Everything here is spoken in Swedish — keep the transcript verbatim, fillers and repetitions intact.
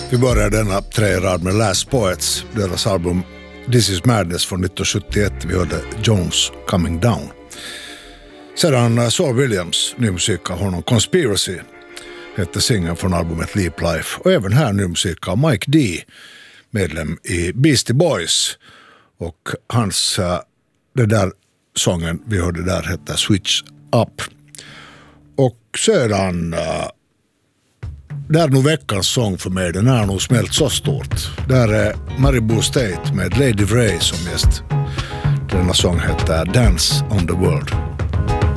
Vi börjar denna tre rad med Last Poets, deras album This is Madness från nittonhundrasjuttioett. Vi hörde Jones Coming Down. Sedan Saul Williams, ny musik av honom, Conspiracy hette singeln från albumet Leap Life. Och även här ny musik av Mike D, medlem i Beastie Boys. Och hans, det där sången vi hörde där hette Switch Up. Och sedan, det är nog veckans sång för mig, den har nog smält så stort. Där är Maribou State med Lady Vray som gäst. Denna sång heter Dance on the World.